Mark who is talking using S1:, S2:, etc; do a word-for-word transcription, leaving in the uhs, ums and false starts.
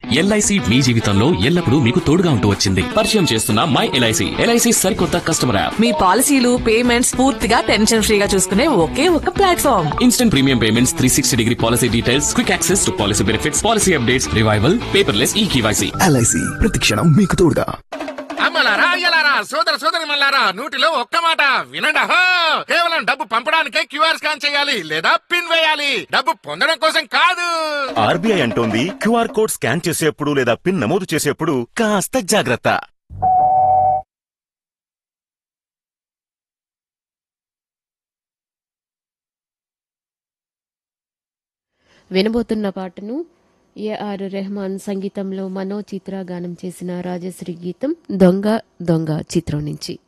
S1: LIC మీ జీవితంలో ఎల్లప్పుడూ మీకు తోడుగా ఉంటూ వచ్చింది. పరిచయం చేస్తున్న మై ఎల్ఐసి. ఎల్ఐసి సరికొత్త కస్టమర్ యాప్.
S2: మీ పాలసీలు పేమెంట్స్ పూర్తిగా టెన్షన్ ఫ్రీగా చూసుకునే ఒకే ఒక platform.
S1: Instant premium payments, three sixty degree policy details, quick access to policy benefits, policy updates, revival, paperless ఈ కేవైసీ.
S3: ఎల్ఐసి ప్రతి క్షణం మీకు తోడుగా.
S4: అమ్మలారా అయ్యలారా సోదర సోదరి మల్లారా నూటిలో ఒక్క మాట వినండి. అహో, కేవలం డబ్బు పంపడానికే క్యూఆర్ స్కాన్ చేయాలి లేదా పిన్ వేయాలి, డబ్బు పొందడం కోసం కాదు.
S5: ఆర్బీఐ అంటోంది క్యూఆర్ కోడ్ స్కాన్ చేసేప్పుడు లేదా పిన్ నమోదు చేసేప్పుడు కాస్త జాగ్రత్త.
S6: వినబోతున్న పాటను ఏఆర్ రెహమాన్ సంగీతంలో మనో చిత్ర గానం చేసిన రాజశ్రీ గీతం దొంగ దొంగ చిత్రం నుంచి.